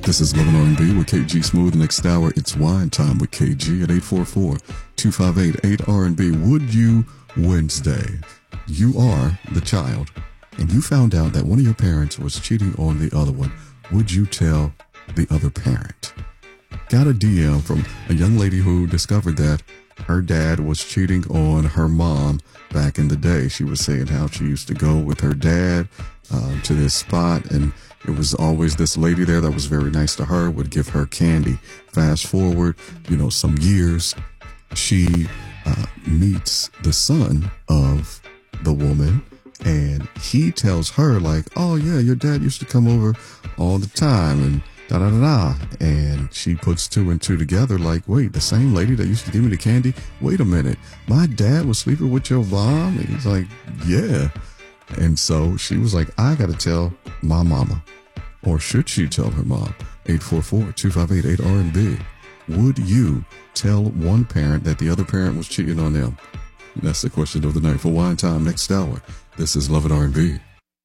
This is Love and R&B with KG Smooth. Next hour, it's Wine Time with KG at 844-258-8R&B. Would you Wednesday? You are the child, and you found out that one of your parents was cheating on the other one. Would you tell the other parent? Got a DM from a young lady who discovered that her dad was cheating on her mom back in the day. She was saying how she used to go with her dad to this spot, and it was always this lady there that was very nice to her, would give her candy. Fast forward, some years, she meets the son of the woman, and he tells her like, oh yeah, your dad used to come over all the time, and da-da-da-da. And she puts two and two together like, wait, the same lady that used to give me the candy? Wait a minute. My dad was sleeping with your mom? And he's like, yeah. And so she was like, I got to tell my mama. Or should she tell her mom? 844-258-8R&B. Would you tell one parent that the other parent was cheating on them? That's the question of the night for Wine Time next hour. This is Love and R&B.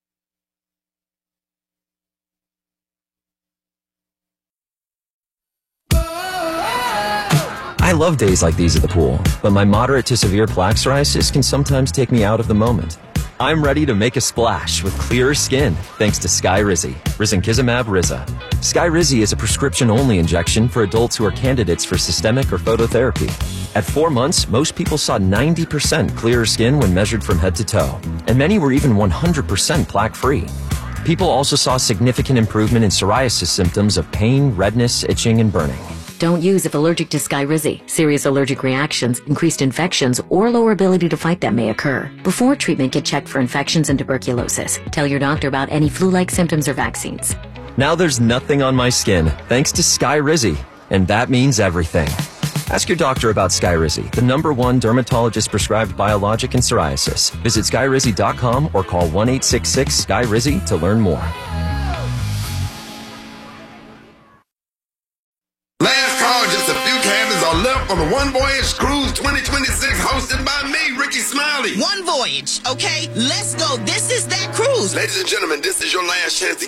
I love days like these at the pool, but my moderate to severe plaque psoriasis can sometimes take me out of the moment. I'm ready to make a splash with clearer skin thanks to Skyrizi, risankizumab Riza. Skyrizi is a prescription-only injection for adults who are candidates for systemic or phototherapy. At 4 months, most people saw 90% clearer skin when measured from head to toe, and many were even 100% plaque-free. People also saw significant improvement in psoriasis symptoms of pain, redness, itching, and burning. Don't use if allergic to Skyrizi. Serious allergic reactions, increased infections, or lower ability to fight them may occur. Before treatment, get checked for infections and tuberculosis. Tell your doctor about any flu-like symptoms or vaccines. Now there's nothing on my skin thanks to Skyrizi, and that means everything. Ask your doctor about Skyrizi, the #1 dermatologist-prescribed biologic in psoriasis. Visit Skyrizi.com or call 1-866-SKYRIZI to learn more. On the One Voyage Cruise 2026, hosted by me, Ricky Smiley. One Voyage, okay? Let's go. This is that cruise. Ladies and gentlemen, this is your last chance to